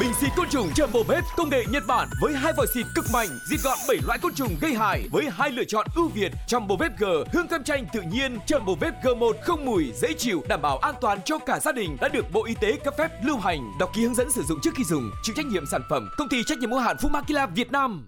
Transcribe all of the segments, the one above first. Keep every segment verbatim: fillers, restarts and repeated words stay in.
Bình xịt côn trùng Jumbo Vet công nghệ Nhật Bản với hai vòi xịt cực mạnh, diệt gọn bảy loại côn trùng gây hại với hai lựa chọn ưu việt. Jumbo Vet G hương cam chanh tự nhiên, Jumbo Vet G một không mùi, dễ chịu, đảm bảo an toàn cho cả gia đình, đã được Bộ Y tế cấp phép lưu hành. Đọc ký hướng dẫn sử dụng trước khi dùng. Chịu trách nhiệm sản phẩm công ty trách nhiệm hữu hạn Fumakila Việt Nam.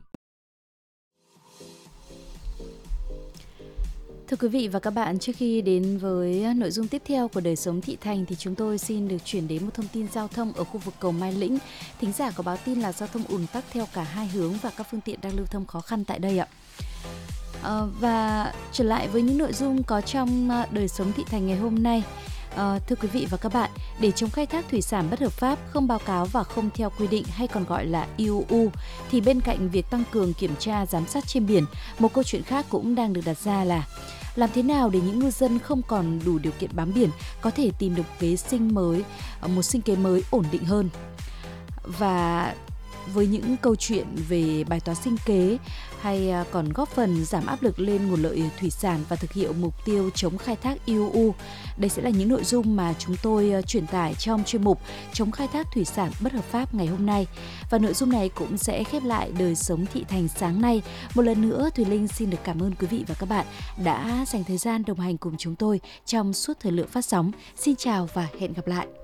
Thưa quý vị và các bạn, trước khi đến với nội dung tiếp theo của Đời sống thị thành thì chúng tôi xin được chuyển đến một thông tin giao thông ở khu vực cầu Mai Lĩnh. Thính giả có báo tin là giao thông ùn tắc theo cả hai hướng và các phương tiện đang lưu thông khó khăn tại đây ạ. À, và trở lại với những nội dung có trong Đời sống thị thành ngày hôm nay. À, thưa quý vị và các bạn, để chống khai thác thủy sản bất hợp pháp, không báo cáo và không theo quy định hay còn gọi là i u u, thì bên cạnh việc tăng cường kiểm tra giám sát trên biển, một câu chuyện khác cũng đang được đặt ra là làm thế nào để những ngư dân không còn đủ điều kiện bám biển có thể tìm được kế sinh mới, một sinh kế mới ổn định hơn. Và với những câu chuyện về bài toán sinh kế hay còn góp phần giảm áp lực lên nguồn lợi thủy sản và thực hiện mục tiêu chống khai thác i u u. Đây sẽ là những nội dung mà chúng tôi truyền tải trong chuyên mục chống khai thác thủy sản bất hợp pháp ngày hôm nay. Và nội dung này cũng sẽ khép lại Đời sống thị thành sáng nay. Một lần nữa, Thùy Linh xin được cảm ơn quý vị và các bạn đã dành thời gian đồng hành cùng chúng tôi trong suốt thời lượng phát sóng. Xin chào và hẹn gặp lại.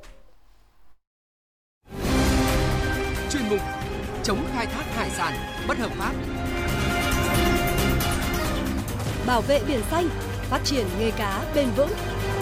Chuyên mục chống khai thác hải sản bất hợp pháp, bảo vệ biển xanh, phát triển nghề cá bền vững.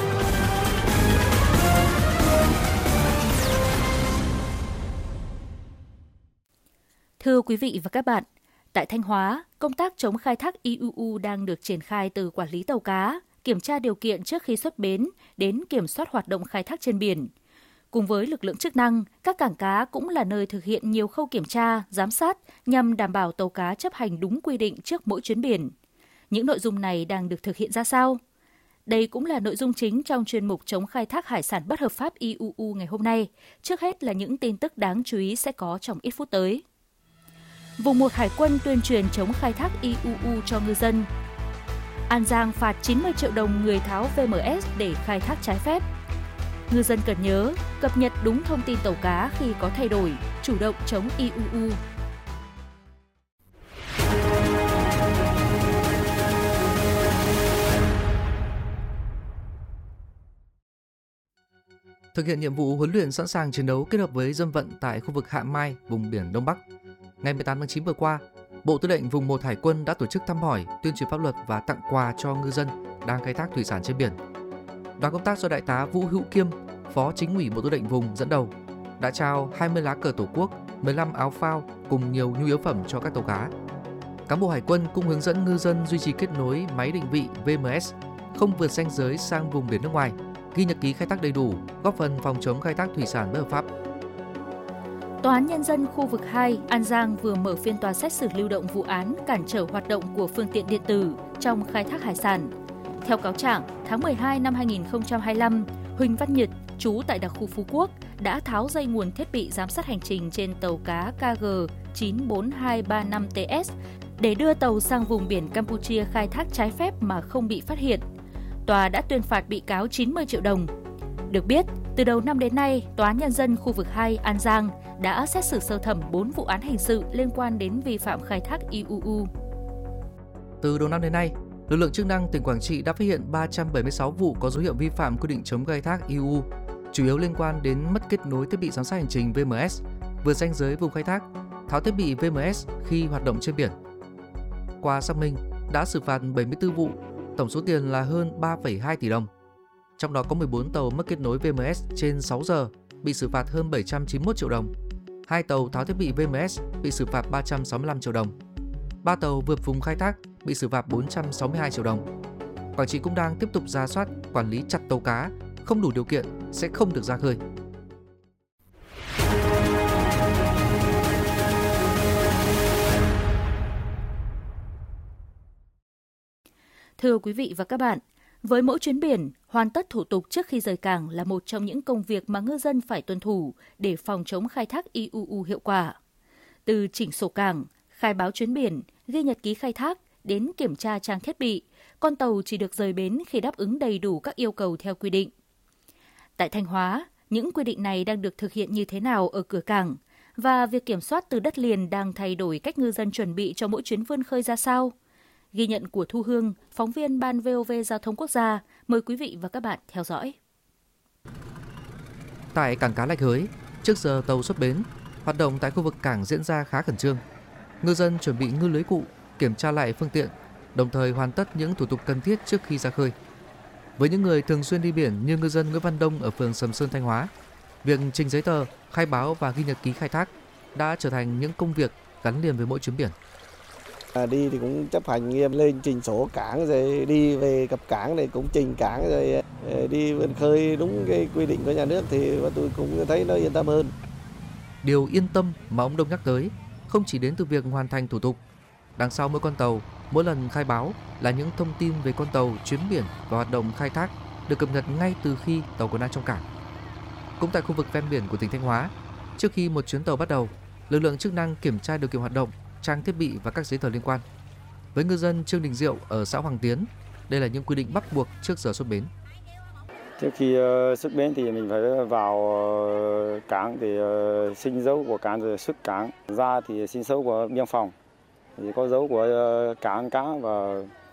Thưa quý vị và các bạn, tại Thanh Hóa, công tác chống khai thác i u u đang được triển khai từ quản lý tàu cá, kiểm tra điều kiện trước khi xuất bến đến kiểm soát hoạt động khai thác trên biển. Cùng với lực lượng chức năng, các cảng cá cũng là nơi thực hiện nhiều khâu kiểm tra, giám sát nhằm đảm bảo tàu cá chấp hành đúng quy định trước mỗi chuyến biển. Những nội dung này đang được thực hiện ra sao? Đây cũng là nội dung chính trong chuyên mục chống khai thác hải sản bất hợp pháp i u u ngày hôm nay. Trước hết là những tin tức đáng chú ý sẽ có trong ít phút tới. Vùng một Hải quân tuyên truyền chống khai thác i u u cho ngư dân. An Giang phạt chín mươi triệu đồng người tháo vê em ét để khai thác trái phép. Ngư dân cần nhớ, cập nhật đúng thông tin tàu cá khi có thay đổi, chủ động chống i u u. Thực hiện nhiệm vụ huấn luyện sẵn sàng chiến đấu kết hợp với dân vận tại khu vực Hạ Mai, vùng biển Đông Bắc. Ngày mười tám tháng chín vừa qua, Bộ Tư lệnh Vùng một Hải quân đã tổ chức thăm hỏi, tuyên truyền pháp luật và tặng quà cho ngư dân đang khai thác thủy sản trên biển. Đoàn công tác do Đại tá Vũ Hữu Kiêm, Phó Chính ủy Bộ Tư lệnh Vùng dẫn đầu, đã trao hai mươi lá cờ Tổ quốc, mười lăm áo phao cùng nhiều nhu yếu phẩm cho các tàu cá. Cán bộ Hải quân cũng hướng dẫn ngư dân duy trì kết nối máy định vị vê em ét, không vượt ranh giới sang vùng biển nước ngoài, ghi nhật ký khai thác đầy đủ, góp phần phòng chống khai thác thủy sản bất hợp pháp. Tòa án Nhân dân khu vực hai, An Giang vừa mở phiên tòa xét xử lưu động vụ án cản trở hoạt động của phương tiện điện tử trong khai thác hải sản. Theo cáo trạng, tháng mười hai năm hai nghìn không trăm hai mươi lăm, Huỳnh Văn Nhật, trú tại đặc khu Phú Quốc, đã tháo dây nguồn thiết bị giám sát hành trình trên tàu cá K G chín bốn hai ba năm T S để đưa tàu sang vùng biển Campuchia khai thác trái phép mà không bị phát hiện. Tòa đã tuyên phạt bị cáo chín mươi triệu đồng. Được biết, từ đầu năm đến nay, Tòa án Nhân dân khu vực hai An Giang đã xét xử sơ thẩm bốn vụ án hình sự liên quan đến vi phạm khai thác i u u. Từ đầu năm đến nay, lực lượng chức năng tỉnh Quảng Trị đã phát hiện ba trăm bảy mươi sáu vụ có dấu hiệu vi phạm quy định chống khai thác i u u, chủ yếu liên quan đến mất kết nối thiết bị giám sát hành trình vê em ét, vượt ranh giới vùng khai thác, tháo thiết bị vê em ét khi hoạt động trên biển. Qua xác minh, đã xử phạt bảy mươi tư vụ, tổng số tiền là hơn ba phẩy hai tỷ đồng. Trong đó có mười bốn tàu mất kết nối vê em ét trên sáu giờ, bị xử phạt hơn bảy trăm chín mươi mốt triệu đồng. hai tàu tháo thiết bị vê em ét bị xử phạt ba trăm sáu mươi lăm triệu đồng. ba tàu vượt vùng khai thác bị xử phạt bốn trăm sáu mươi hai triệu đồng. Quảng Trị cũng đang tiếp tục rà soát, quản lý chặt tàu cá, không đủ điều kiện sẽ không được ra khơi. Thưa quý vị và các bạn, với mỗi chuyến biển, hoàn tất thủ tục trước khi rời cảng là một trong những công việc mà ngư dân phải tuân thủ để phòng chống khai thác i u u hiệu quả. Từ chỉnh sổ cảng, khai báo chuyến biển, ghi nhật ký khai thác đến kiểm tra trang thiết bị, con tàu chỉ được rời bến khi đáp ứng đầy đủ các yêu cầu theo quy định. Tại Thanh Hóa, những quy định này đang được thực hiện như thế nào ở cửa cảng Và việc kiểm soát từ đất liền đang thay đổi cách ngư dân chuẩn bị cho mỗi chuyến vươn khơi ra sao? Ghi nhận của Thu Hương, phóng viên Ban vê o vê Giao thông Quốc gia. Mời quý vị và các bạn theo dõi. Tại cảng cá Lạch Hới, trước giờ tàu xuất bến, hoạt động tại khu vực cảng diễn ra khá khẩn trương. Ngư dân chuẩn bị ngư lưới cụ, kiểm tra lại phương tiện, đồng thời hoàn tất những thủ tục cần thiết trước khi ra khơi. Với những người thường xuyên đi biển như ngư dân Nguyễn Văn Đông ở phường Sầm Sơn, Thanh Hóa, việc trình giấy tờ, khai báo và ghi nhật ký khai thác đã trở thành những công việc gắn liền với mỗi chuyến biển. À, đi thì cũng chấp hành nghiêm, lên trình sổ cảng, rồi đi về cập cảng này cũng trình cảng, rồi đi vươn khơi đúng cái quy định của nhà nước thì tôi cũng thấy nó yên tâm hơn. Điều yên tâm mà ông Đông nhắc tới không chỉ đến từ việc hoàn thành thủ tục. Đằng sau mỗi con tàu, mỗi lần khai báo là những thông tin về con tàu, chuyến biển và hoạt động khai thác được cập nhật ngay từ khi tàu còn đang trong cảng. Cũng tại khu vực ven biển của tỉnh Thanh Hóa, trước khi một chuyến tàu bắt đầu, lực lượng chức năng kiểm tra điều kiện hoạt động, trang thiết bị và các giấy tờ liên quan. Với ngư dân Trương Đình Diệu ở xã Hoàng Tiến, đây là những quy định bắt buộc trước giờ xuất bến. Trước khi uh, xuất bến thì mình phải vào uh, cảng thì uh, xin dấu của cảng rồi xuất cảng, ra thì xin dấu của biên phòng. Thì có dấu của uh, cảng cá và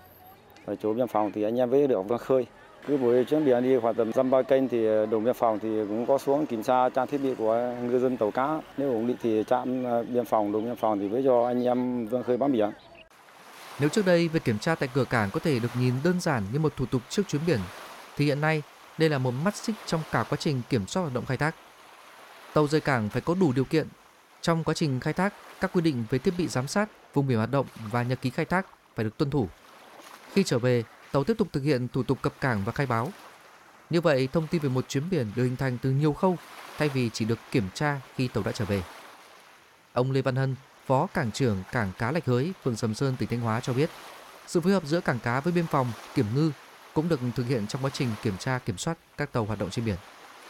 ở chỗ biên phòng thì anh em mới được vươn khơi. Cứ buổi chuyến biển đi khoảng tầm dăm ba kênh thì đồn biên phòng thì cũng có xuống kiểm tra trang thiết bị của ngư dân tàu cá. Nếu ổn định thì trạm biên phòng, đồn biên phòng thì mới cho anh em vươn khơi bám biển. Nếu trước đây việc kiểm tra tại cửa cảng có thể được nhìn đơn giản như một thủ tục trước chuyến biển, thì hiện nay đây là một mắt xích trong cả quá trình kiểm soát hoạt động khai thác. Tàu rời cảng phải có đủ điều kiện. Trong quá trình khai thác, các quy định về thiết bị giám sát, vùng biển hoạt động và nhật ký khai thác phải được tuân thủ. Khi trở về, tàu tiếp tục thực hiện thủ tục cập cảng và khai báo. Như vậy, thông tin về một chuyến biển được hình thành từ nhiều khâu thay vì chỉ được kiểm tra khi tàu đã trở về. Ông Lê Văn Hân, Phó Cảng trưởng Cảng cá Lạch Hới, phường Sầm Sơn, tỉnh Thanh Hóa cho biết, sự phối hợp giữa cảng cá với biên phòng, kiểm ngư cũng được thực hiện trong quá trình kiểm tra kiểm soát các tàu hoạt động trên biển.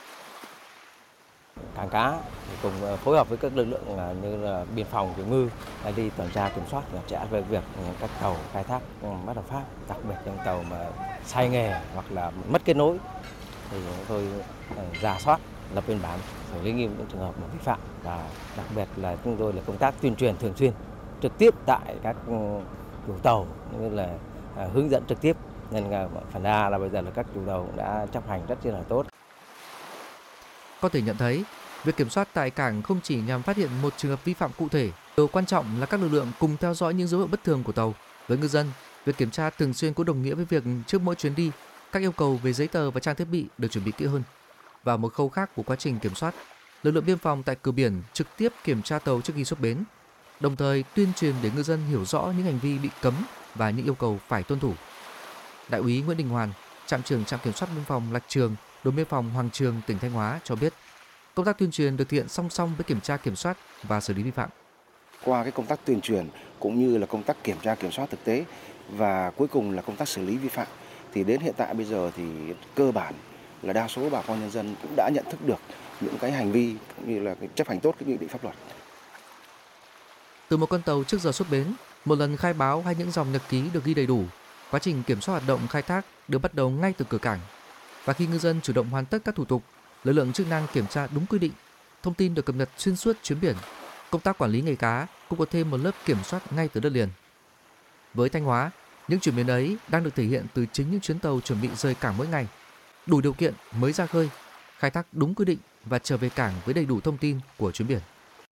Cảng cá cùng phối hợp với các lực lượng như là biên phòng, kiểm ngư đi tuần tra kiểm soát chặt chẽ về việc các tàu khai thác bất hợp pháp, đặc biệt những tàu mà sai nghề hoặc là mất kết nối thì chúng tôi rà soát, lập biên bản, xử lý nghiêm những trường hợp vi phạm, và đặc biệt là chúng tôi là công tác tuyên truyền thường xuyên trực tiếp tại các chủ tàu như là hướng dẫn trực tiếp, nên phần đa là bây giờ là các chủ tàu cũng đã chấp hành rất là tốt. Có thể nhận thấy, việc kiểm soát tại cảng không chỉ nhằm phát hiện một trường hợp vi phạm cụ thể, điều quan trọng là các lực lượng cùng theo dõi những dấu hiệu bất thường của tàu. Với ngư dân, việc kiểm tra thường xuyên cũng đồng nghĩa với việc trước mỗi chuyến đi, các yêu cầu về giấy tờ và trang thiết bị được chuẩn bị kỹ hơn. Và một khâu khác của quá trình kiểm soát, lực lượng biên phòng tại cửa biển trực tiếp kiểm tra tàu trước khi xuất bến, đồng thời tuyên truyền để ngư dân hiểu rõ những hành vi bị cấm và những yêu cầu phải tuân thủ. Đại úy Nguyễn Đình Hoàn, trạm trưởng trạm kiểm soát biên phòng Lạch Trường, đồn biên phòng Hoàng Trường, tỉnh Thanh Hóa cho biết, công tác tuyên truyền được thực hiện song song với kiểm tra kiểm soát và xử lý vi phạm. Qua cái công tác tuyên truyền cũng như là công tác kiểm tra kiểm soát thực tế và cuối cùng là công tác xử lý vi phạm, thì đến hiện tại bây giờ thì cơ bản là đa số bà con nhân dân cũng đã nhận thức được những cái hành vi cũng như là chấp hành tốt cái quy định pháp luật. Từ một con tàu trước giờ xuất bến, một lần khai báo hay những dòng nhật ký được ghi đầy đủ, quá trình kiểm soát hoạt động khai thác được bắt đầu ngay từ cửa cảng. Và khi ngư dân chủ động hoàn tất các thủ tục, lực lượng chức năng kiểm tra đúng quy định, thông tin được cập nhật xuyên suốt chuyến biển, công tác quản lý nghề cá cũng có thêm một lớp kiểm soát ngay từ đất liền. Với Thanh Hóa, những chuyển biến ấy đang được thể hiện từ chính những chuyến tàu chuẩn bị rời cảng mỗi ngày, đủ điều kiện mới ra khơi, khai thác đúng quy định và trở về cảng với đầy đủ thông tin của chuyến biển.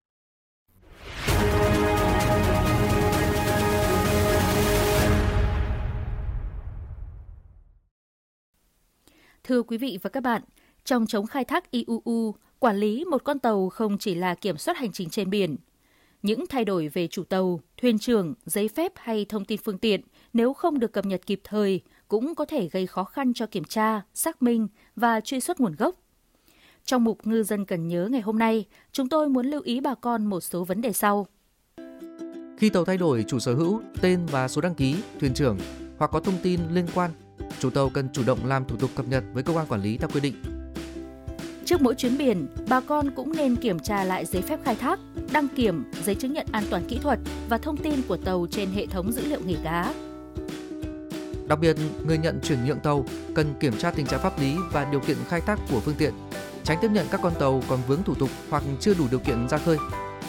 Thưa quý vị và các bạn, trong chống khai thác i u u, quản lý một con tàu không chỉ là kiểm soát hành trình trên biển. Những thay đổi về chủ tàu, thuyền trưởng, giấy phép hay thông tin phương tiện nếu không được cập nhật kịp thời cũng có thể gây khó khăn cho kiểm tra, xác minh và truy xuất nguồn gốc. Trong mục Ngư dân cần nhớ ngày hôm nay, chúng tôi muốn lưu ý bà con một số vấn đề sau. Khi tàu thay đổi chủ sở hữu, tên và số đăng ký, thuyền trưởng hoặc có thông tin liên quan, chủ tàu cần chủ động làm thủ tục cập nhật với cơ quan quản lý theo quy định. Trước mỗi chuyến biển, bà con cũng nên kiểm tra lại giấy phép khai thác, đăng kiểm, giấy chứng nhận an toàn kỹ thuật và thông tin của tàu trên hệ thống dữ liệu nghề cá. Đặc biệt, người nhận chuyển nhượng tàu cần kiểm tra tình trạng pháp lý và điều kiện khai thác của phương tiện, tránh tiếp nhận các con tàu còn vướng thủ tục hoặc chưa đủ điều kiện ra khơi.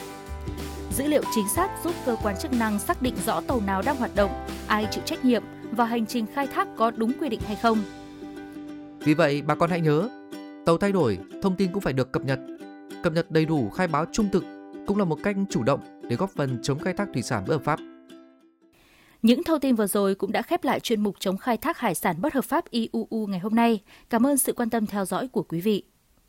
Dữ liệu chính xác giúp cơ quan chức năng xác định rõ tàu nào đang hoạt động, ai chịu trách nhiệm và hành trình khai thác có đúng quy định hay không. Vì vậy, bà con hãy nhớ, tàu thay đổi, thông tin cũng phải được cập nhật. Cập nhật đầy đủ, khai báo trung thực cũng là một cách chủ động để góp phần chống khai thác thủy sản bất hợp pháp. Những thông tin vừa rồi cũng đã khép lại chuyên mục chống khai thác hải sản bất hợp pháp i u u ngày hôm nay. Cảm ơn sự quan tâm theo dõi của quý vị.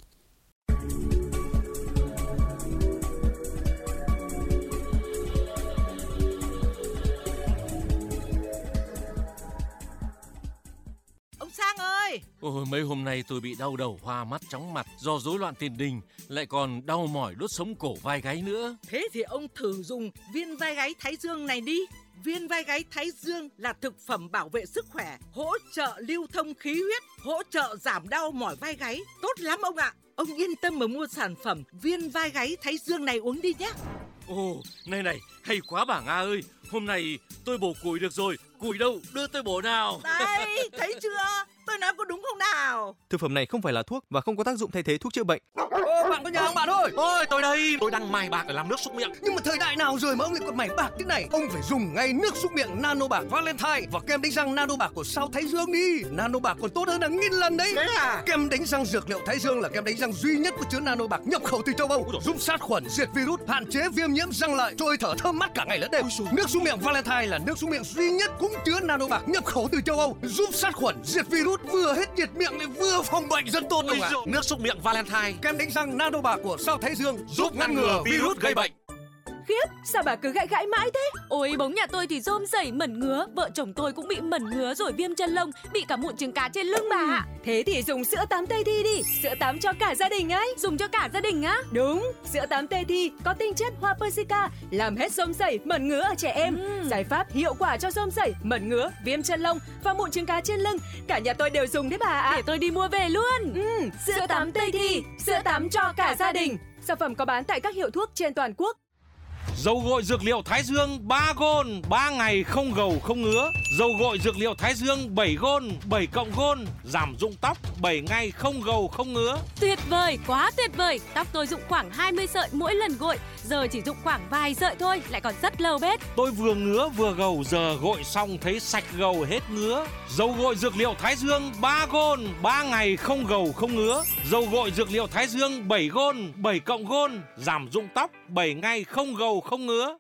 Ông Sang ơi! Ôi, mấy hôm nay tôi bị đau đầu, hoa mắt, chóng mặt do rối loạn tiền đình, lại còn đau mỏi đốt sống cổ vai gáy nữa. Thế thì ông thử dùng viên vai gáy Thái Dương này đi. Viên vai gáy Thái Dương là thực phẩm bảo vệ sức khỏe, hỗ trợ lưu thông khí huyết, hỗ trợ giảm đau mỏi vai gáy. Tốt lắm ông ạ. Ông yên tâm mà mua sản phẩm viên vai gáy Thái Dương này uống đi nhé. Ồ, này này, hay quá bà Nga ơi. Hôm nay tôi bổ củi được rồi. Củi đâu, đưa tôi bổ nào. Đây, thấy chưa? Tôi nói có đúng không nào? Thực phẩm này không phải là thuốc và không có tác dụng thay thế thuốc chữa bệnh. Ô, bạn có nhà không bạn ơi? Ôi, tôi đây, tôi đang mài bạc để làm nước súc miệng. Nhưng mà thời đại nào rồi mà ông lại còn mài bạc thế này? Ông phải dùng ngay nước súc miệng Nano Bạc Valentine và kem đánh răng Nano Bạc của Sao Thái Dương đi. Nano Bạc còn tốt hơn là nghìn lần đấy. Thế à? Kem đánh răng dược liệu Thái Dương là kem đánh răng duy nhất có chứa Nano Bạc nhập khẩu từ châu Âu, giúp sát khuẩn, diệt virus, hạn chế viêm nhiễm răng lợi, trôi thở thơm mát cả ngày lẫn đêm. Nước súc miệng Valentine là nước súc miệng duy nhất cũng chứa Nano Bạc nhập khẩu từ châu Âu, giúp sát khuẩn, diệt virus, vừa hết nhiệt miệng lại vừa phòng bệnh, rất tốt đúng không ạ? Nước súc miệng Valentine, kem đánh răng Nano Bạc của Sao Thái Dương giúp ngăn ngừa virus gây bệnh. Khiếp, sao bà cứ gãi gãi mãi thế? Ôi, bóng nhà tôi thì rôm rẩy mẩn ngứa, vợ chồng tôi cũng bị mẩn ngứa rồi viêm chân lông, bị cả mụn trứng cá trên lưng bà ạ. Thế thì dùng sữa tắm Tây Thi đi, sữa tắm cho cả gia đình ấy. Dùng cho cả gia đình á? Đúng, sữa tắm Tây Thi có tinh chất hoa persica, làm hết rôm rẩy, mẩn ngứa ở trẻ em. Ừ. Giải pháp hiệu quả cho rôm rẩy, mẩn ngứa, viêm chân lông và mụn trứng cá trên lưng. Cả nhà tôi đều dùng đấy bà ạ. Để tôi đi mua về luôn. Ừ, sữa tắm Tây Thi, sữa tắm cho cả gia đình. Sản phẩm có bán tại các hiệu thuốc trên toàn quốc. Dầu gội dược liệu Thái Dương ba gôn, ba ngày không gầu không ngứa. Dầu gội dược liệu Thái Dương bảy gôn, bảy cộng gôn, giảm rụng tóc, bảy ngày không gầu không ngứa. Tuyệt vời, quá tuyệt vời. Tóc tôi rụng khoảng hai mươi sợi mỗi lần gội, giờ chỉ rụng khoảng vài sợi thôi, lại còn rất lâu bết. Tôi vừa ngứa vừa gầu, giờ gội xong thấy sạch gầu hết ngứa. Dầu gội dược liệu Thái Dương ba gôn, ba ngày không gầu không ngứa. Dầu gội dược liệu Thái Dương bảy gôn, bảy cộng gôn, giảm rụng tóc, bảy ngày không gầu không ngứa.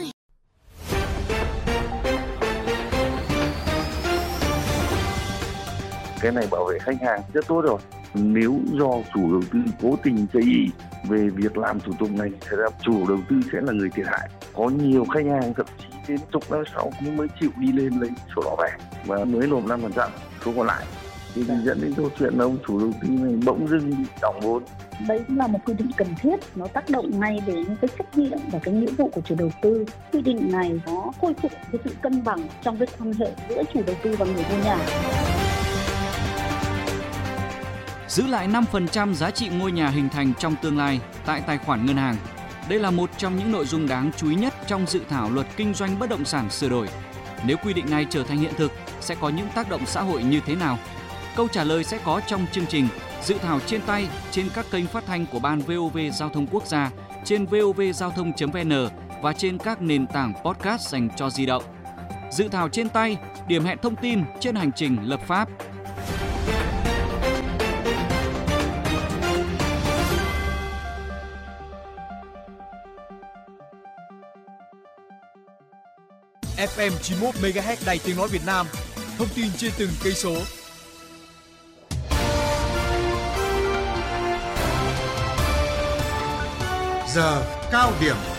Cái này bảo vệ khách hàng rất tốt rồi. Nếu do chủ đầu tư cố tình chây ỳ về việc làm thủ tục này, thì chủ đầu tư sẽ là người thiệt hại. Có nhiều khách hàng thậm chí đến chục năm sau mới chịu đi lên lấy sổ đỏ về và mới nộp năm phần trăm số còn lại. Thì dẫn đến câu chuyện là ông chủ đầu tư này bỗng dưng bị đóng vốn. Đây cũng là một quy định cần thiết, nó tác động ngay đến cái trách nhiệm và cái nghĩa vụ của chủ đầu tư. Quy định này nó khôi phục cái sự cân bằng trong cái quan hệ giữa chủ đầu tư và người mua nhà. Giữ lại năm phần trăm giá trị ngôi nhà hình thành trong tương lai tại tài khoản ngân hàng. Đây là một trong những nội dung đáng chú ý nhất trong dự thảo luật kinh doanh bất động sản sửa đổi. Nếu quy định này trở thành hiện thực, sẽ có những tác động xã hội như thế nào? Câu trả lời sẽ có trong chương trình Dự thảo trên tay trên các kênh phát thanh của Ban vê o vê Giao thông Quốc gia, trên vovgiao thông chấm vn và trên các nền tảng podcast dành cho di động. Dự thảo trên tay, điểm hẹn thông tin trên hành trình lập pháp. ép em chín mươi mốt mê ga héc Đài Tiếng nói Việt Nam. Thông tin trên từng cây số. Giờ cao điểm.